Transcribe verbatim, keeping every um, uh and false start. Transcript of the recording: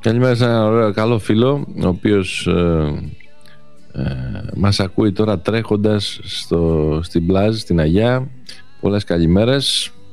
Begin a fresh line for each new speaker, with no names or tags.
Καλημέρα σε ένα ωραίο καλό φίλο, ο οποίος ε, ε, μας ακούει τώρα τρέχοντας στο, στην πλάζ, στην Αγιά. Πολλές καλημέρες.